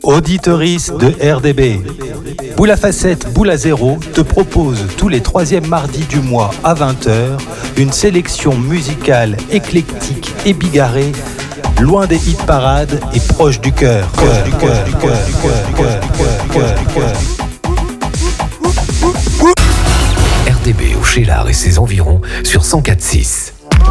Auditeurice de RDB. Boule à facettes, boule à zéro te propose tous les troisièmes mardis du mois à 20h une sélection musicale éclectique et bigarrée, loin des hit parades et proche du cœur. RDB au Cheylard et ses environs sur 104.6.